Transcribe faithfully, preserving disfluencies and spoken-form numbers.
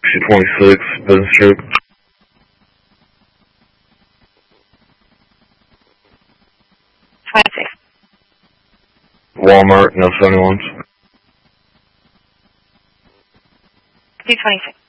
two twenty-six, Business Trip. twenty-six. Walmart, no seventy-ones. two twenty-six.